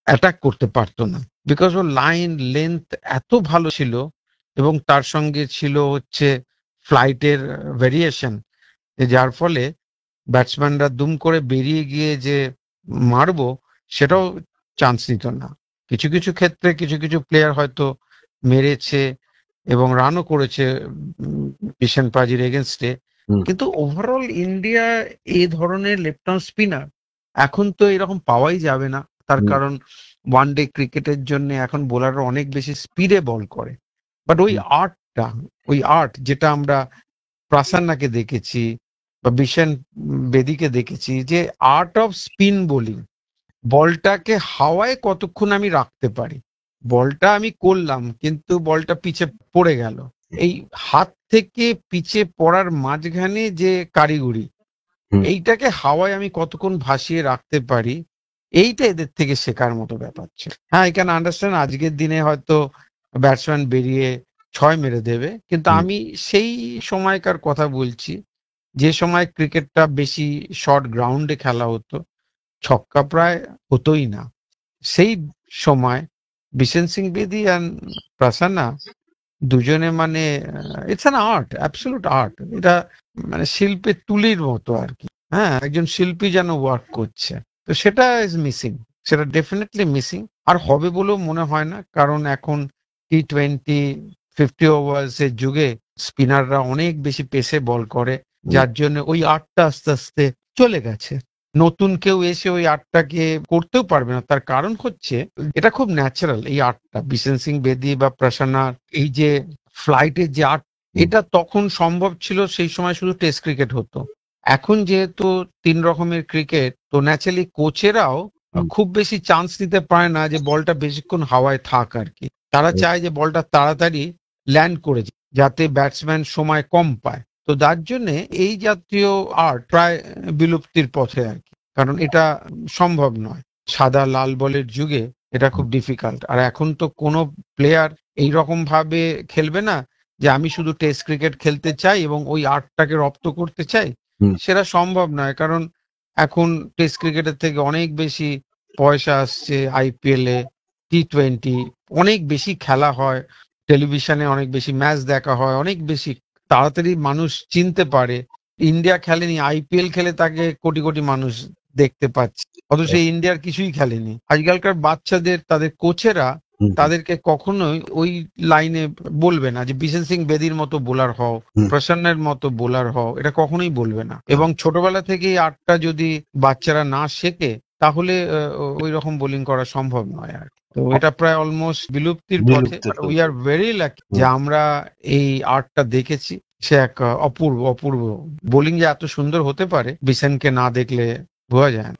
Attack করতে পারতো না, বিকজ ওর লাইন লেন্থ এত ভালো ছিল এবং তার সঙ্গে ছিল হচ্ছে ফ্লাইটের ভেরিয়েশন, যার ফলে ব্যাটসম্যানরা দুম করে বেরিয়ে গিয়ে যে মারবো সেটাও চান্স নিত না। কিছু কিছু ক্ষেত্রে কিছু কিছু প্লেয়ার হয়তো মেরেছে এবং রানও করেছে বিশন পাজির এগেনস্টে, কিন্তু ওভারঅল ইন্ডিয়া এই ধরনের লেফট আর্ম স্পিনার এখন তো এরকম পাওয়াই যাবে না। তার কারণ ওয়ান ডে ক্রিকেটের জন্য এখন বোলাররা অনেক বেশি স্পিডে বল করে, বাট ওই আর্ট যেটা আমরা প্রাসান্নাকে দেখেছি বা বিশন বেদিকে দেখেছি, যে আর্ট অফ স্পিন বোলিং, বলটাকে হাওয়ায় কতক্ষণ আমি রাখতে পারি, বলটা আমি করলাম কিন্তু বলটা পিছে পড়ে গেল, এই হাত থেকে পিছে পড়ার মাঝখানে যে কারিগরি, এইটাকে হাওয়ায় আমি কতক্ষণ ভাসিয়ে রাখতে পারি, এইটা এদের থেকে শেখার মতো ব্যাপার ছিল। হ্যাঁ, আই ক্যান আন্ডারস্ট্যান্ড আজকের দিনে হয়তো ব্যাটসম্যান বেরিয়ে 6 মেরে দেবে, কিন্তু আমি সেই সময়কার কথা বলছি যে সময় ক্রিকেটটা বেশি শর্ট গ্রাউন্ডে খেলা হতো, ছক্কা প্রায় হতোই না। সেই সময় বিশেন সিং বেদি অ্যান্ড প্রাসান্না দুজনে মানে it's an art, absolute art. এটা মানে শিল্পের তুলির মতো আর কি। হ্যাঁ, একজন শিল্পী যেন ওয়ার্ক করছে, তো সেটা ইজ মিসিং, সেটা ডেফিনেটলি মিসিং। আর হবে বলেও মনে হয় না, কারণ এখন T20 50 ওভার্স এর যুগে স্পিনাররা অনেক বেশি পেসে বল করে, যার জন্য ওই আর্টটা আস্তে আস্তে চলে গেছে। নতুন কেউ এসে ওই আর্টটাকে করতেও পারবে না, তার কারণ হচ্ছে এটা খুব ন্যাচারাল। এই আর্টটা বিশেন সিং বেদি বা প্রসন্নার এই যে ফ্লাইটের যে আর্ট, এটা তখন সম্ভব ছিল, সেই সময় শুধু টেস্ট ক্রিকেট হতো। এখন যেহেতু 3 রকমের ক্রিকেট, তো ন্যাচারালি কোচেরাও খুব বেশি চান্স নিতে পারে না যে বলটা বেশিক্ষণ হাওয়ায় থাক আর কি। তারা চায় যে বলটা তাড়াতাড়ি ল্যান্ড করে যায়, যাতে ব্যাটসম্যান সময় কম পায়। তো যার জন্য এই জাতীয় আর্ট প্রায় বিলুপ্তির পথে আর কি, কারণ এটা সম্ভব নয়। সাদা লাল বলের যুগে এটা খুব ডিফিকাল্ট। আর এখন তো কোনো প্লেয়ার এইরকম ভাবে খেলবে না যে আমি শুধু টেস্ট ক্রিকেট খেলতে চাই এবং ওই আর্টটাকে রপ্ত করতে চাই, সেটা সম্ভব নয়। কারণ এখন টেস্ট ক্রিকেটের থেকে অনেক বেশি পয়সা আসছে, IPL এ T20 অনেক বেশি খেলা হয়, টেলিভিশনে অনেক বেশি ম্যাচ দেখা হয়, অনেক বেশি তাড়াতাড়ি মানুষ চিনতে পারে। ইন্ডিয়া খেলেনি, IPL খেলে তাকে কোটি কোটি মানুষ দেখতে পাচ্ছে, অথচ ইন্ডিয়ার কিছুই খেলেনি। আজকালকার বাচ্চাদের তাদের কোচেরা তাদেরকে কখনোই ওই লাইনে বলবে না যে বিশেন সিং বেদির মতো বোলার হও, প্রসন্নের মতো বোলার হও, এটা কখনোই বলবে না। এবং ছোটবেলা থেকেই আর্টটা যদি বাচ্চারা না শেখে, তাহলে ওই রকম বোলিং করা সম্ভব নয় আর কি। তো এটা প্রায় অলমোস্ট বিলুপ্তির পথে। উই আর ভেরি লাকি যে আমরা এই আর্টটা দেখেছি। সে এক অপূর্ব অপূর্ব বোলিং যে এত সুন্দর হতে পারে, বিশেনকে না দেখলে বোঝা যায় না।